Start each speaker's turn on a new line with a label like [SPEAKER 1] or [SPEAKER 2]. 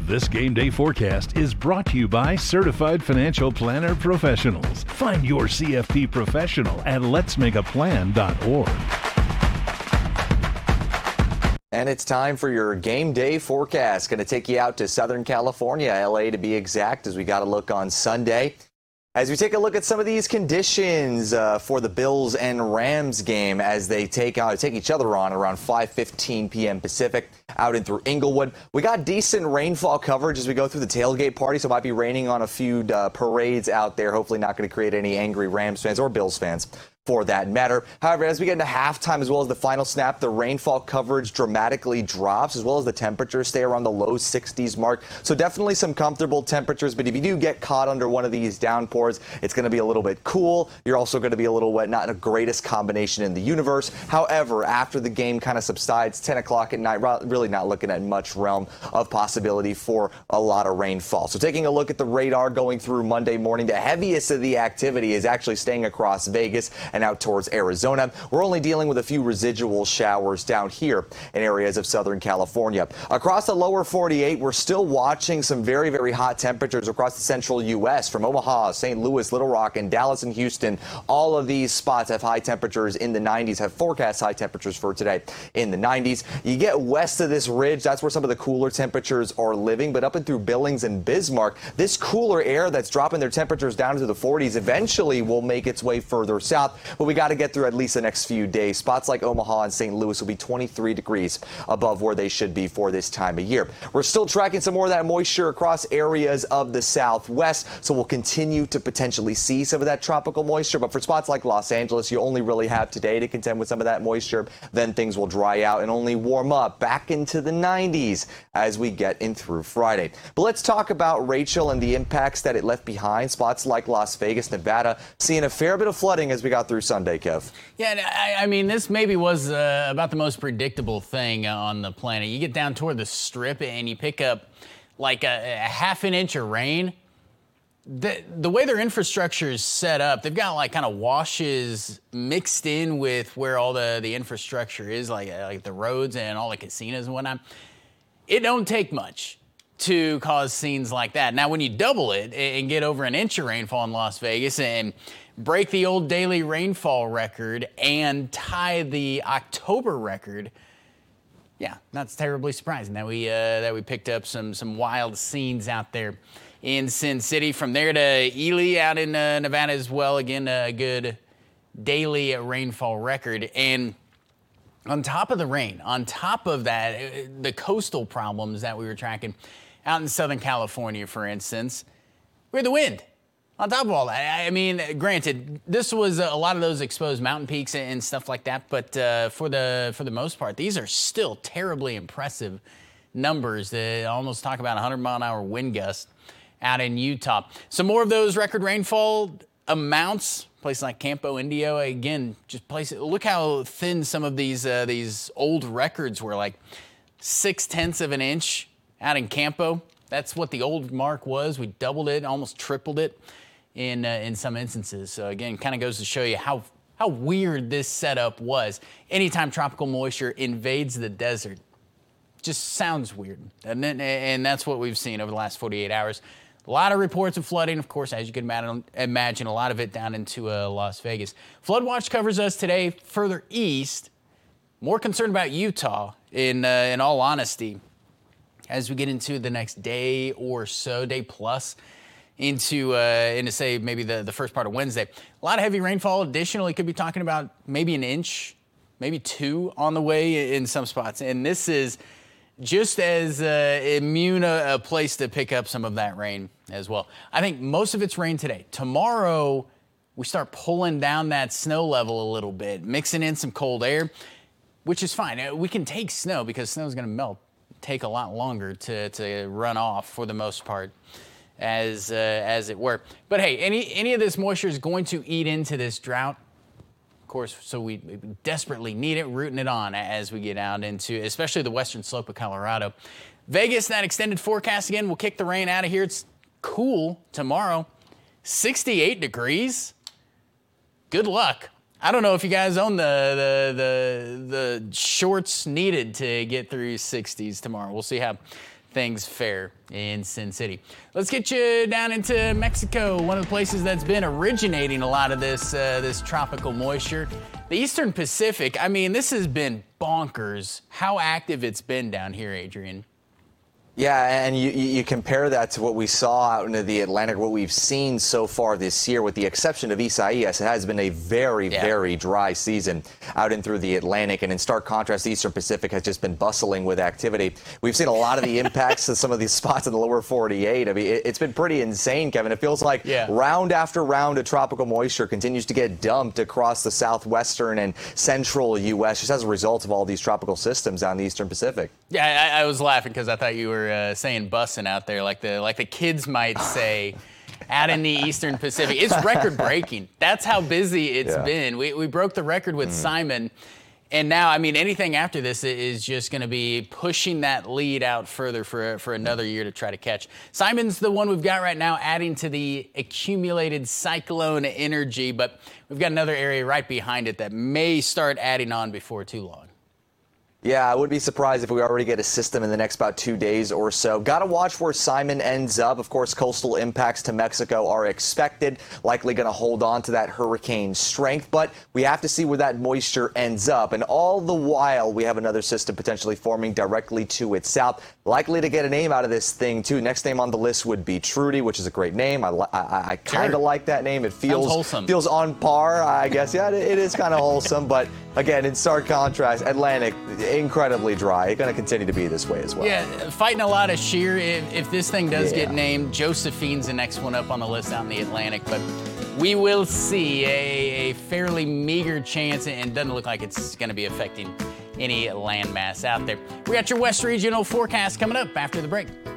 [SPEAKER 1] This game day forecast is brought to you by Certified Financial Planner Professionals. Find your CFP professional at letsmakeaplan.org.
[SPEAKER 2] And it's time for your game day forecast. Going to take you out to Southern California, LA to be exact, as we got a look on Sunday. As we take a look at some of these conditions for the Bills and Rams game as they take each other on around 5:15 p.m. Pacific out and through Inglewood. We got decent rainfall coverage as we go through the tailgate party, so it might be raining on a few parades out there. Hopefully not going to create any angry Rams fans or Bills fans for that matter. However, as we get into halftime as well as the final snap, the rainfall coverage dramatically drops, as well as the temperatures stay around the low 60s mark. So definitely some comfortable temperatures, but if you do get caught under one of these downpours, it's going to be a little bit cool. You're also going to be a little wet, not the greatest combination in the universe. However, after the game kind of subsides, 10 o'clock at night, really not looking at much realm of possibility for a lot of rainfall. So taking a look at the radar going through Monday morning, the heaviest of the activity is actually staying across Vegas and out towards Arizona. We're only dealing with a few residual showers down here in areas of Southern California. Across the lower 48, we're still watching some very, very hot temperatures across the central U.S. from Omaha, St. Louis, Little Rock, and Dallas and Houston. All of these spots have high temperatures in the 90s, have forecast high temperatures for today in the 90s. You get west of this ridge, that's where some of the cooler temperatures are living, but up and through Billings and Bismarck, this cooler air that's dropping their temperatures down to the 40s eventually will make its way further south. But we got to get through at least the next few days. Spots like Omaha and St. Louis will be 23 degrees above where they should be for this time of year. We're still tracking some more of that moisture across areas of the southwest, so we'll continue to potentially see some of that tropical moisture. But for spots like Los Angeles, you only really have today to contend with some of that moisture. Then things will dry out and only warm up back into the 90s as we get in through Friday. But let's talk about Rachel and the impacts that it left behind. Spots like Las Vegas, Nevada, seeing a fair bit of flooding as we got through Sunday, Kev.
[SPEAKER 3] Yeah, I mean, this maybe was about the most predictable thing on the planet. You get down toward the Strip and you pick up like a half an inch of rain. The way their infrastructure is set up, they've got like kind of washes mixed in with where all the infrastructure is, like the roads and all the casinos and whatnot. It don't take much to cause scenes like that. Now, when you double it and get over an inch of rainfall in Las Vegas and break the old daily rainfall record and tie the October record, yeah, that's terribly surprising that we picked up some wild scenes out there in Sin City. From there to Ely out in Nevada as well. Again, a good daily rainfall record. And on top of the rain, on top of that, the coastal problems that we were tracking out in Southern California, for instance, we had the wind. On top of all that, I mean, granted, this was a lot of those exposed mountain peaks and stuff like that, but for the most part, these are still terribly impressive numbers. They almost talk about 100-mile-an-hour wind gusts out in Utah. Some more of those record rainfall amounts, places like Campo Indio, again, just places. Look how thin some of these old records were, like 0.6 of an inch out in Campo. That's what the old mark was. We doubled it, almost tripled it in some instances. So again, kind of goes to show you how weird this setup was. Anytime tropical moisture invades the desert, just sounds weird, doesn't it? And that's what we've seen over the last 48 hours. A lot of reports of flooding, of course, as you can imagine, a lot of it down into Las Vegas. Flood watch covers us today further east. More concerned about Utah, in all honesty, as we get into the next day or so, day plus, into say maybe the first part of Wednesday. A lot of heavy rainfall. Additionally, could be talking about maybe an inch, maybe 2 on the way in some spots. And this is just as immune a place to pick up some of that rain as well. I think most of it's rain today. Tomorrow, we start pulling down that snow level a little bit, mixing in some cold air, which is fine. We can take snow because snow is going to melt. Take a lot longer to run off for the most part, as it were. But hey, any of this moisture is going to eat into this drought, of course, so we desperately need it, rooting it on as we get out into especially the western slope of Colorado. Vegas, that extended forecast again will kick the rain out of here. It's cool tomorrow, 68 degrees. Good luck. I don't know if you guys own the shorts needed to get through 60s tomorrow. We'll see how things fair in Sin City. Let's get you down into Mexico, one of the places that's been originating a lot of this tropical moisture. The Eastern Pacific, I mean, this has been bonkers how active it's been down here, Adrian.
[SPEAKER 2] Yeah, and you compare that to what we saw out into the Atlantic, what we've seen so far this year, with the exception of Isaias. It has been a very dry season out and through the Atlantic. And in stark contrast, the Eastern Pacific has just been bustling with activity. We've seen a lot of the impacts of some of these spots in the lower 48. I mean, it's been pretty insane, Kevin. It feels like round after round of tropical moisture continues to get dumped across the southwestern and central U.S. just as a result of all these tropical systems out in the Eastern Pacific.
[SPEAKER 3] Yeah, I was laughing because I thought you were saying bussin' out there, like the kids might say, out in the Eastern Pacific. It's record breaking. That's how busy it's been. We broke the record with Simon, and now, I mean, anything after this is just going to be pushing that lead out further for another year to try to catch. Simon's the one we've got right now, adding to the accumulated cyclone energy, but we've got another area right behind it that may start adding on before too long.
[SPEAKER 2] Yeah, I would be surprised if we already get a system in the next about 2 days or so. Got to watch where Simon ends up. Of course, coastal impacts to Mexico are expected, likely going to hold on to that hurricane strength, but we have to see where that moisture ends up. And all the while, we have another system potentially forming directly to its south, likely to get a name out of this thing, too. Next name on the list would be Trudy, which is a great name. I kind of like that name. It feels on par, I guess. Yeah, it is kind of wholesome, but again, in stark contrast, Atlantic, incredibly dry. It's going to continue to be this way as well.
[SPEAKER 3] Yeah, fighting a lot of shear. If this thing does get named, Josephine's the next one up on the list out in the Atlantic. But we will see a fairly meager chance, and doesn't look like it's going to be affecting any landmass out there. We got your West Regional forecast coming up after the break.